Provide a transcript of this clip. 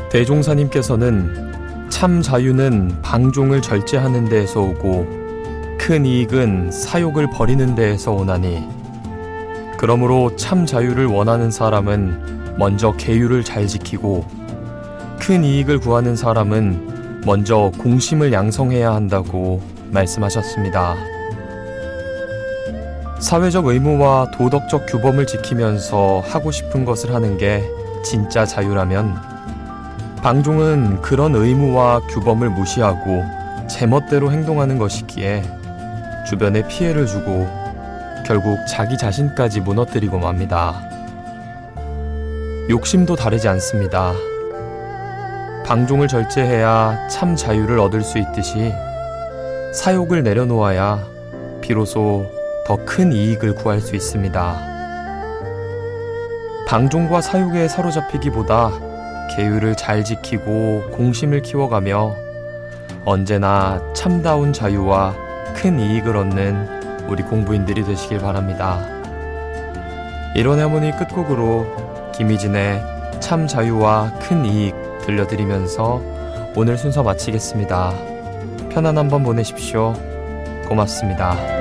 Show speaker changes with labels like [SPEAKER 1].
[SPEAKER 1] 대종사님께서는 참 자유는 방종을 절제하는 데에서 오고 큰 이익은 사욕을 버리는 데에서 오나니, 그러므로 참 자유를 원하는 사람은 먼저 계율을 잘 지키고 큰 이익을 구하는 사람은 먼저 공심을 양성해야 한다고 말씀하셨습니다. 사회적 의무와 도덕적 규범을 지키면서 하고 싶은 것을 하는 게 진짜 자유라면, 방종은 그런 의무와 규범을 무시하고 제멋대로 행동하는 것이기에 주변에 피해를 주고 결국 자기 자신까지 무너뜨리고 맙니다. 욕심도 다르지 않습니다. 방종을 절제해야 참 자유를 얻을 수 있듯이 사욕을 내려놓아야 비로소 더 큰 이익을 구할 수 있습니다. 방종과 사욕에 사로잡히기보다 계율을 잘 지키고 공심을 키워가며 언제나 참다운 자유와 큰 이익을 얻는 우리 공부인들이 되시길 바랍니다. 이런 하모니 끝곡으로 김희진의 참 자유와 큰 이익 들려드리면서 오늘 순서 마치겠습니다. 편안한 밤 보내십시오. 고맙습니다.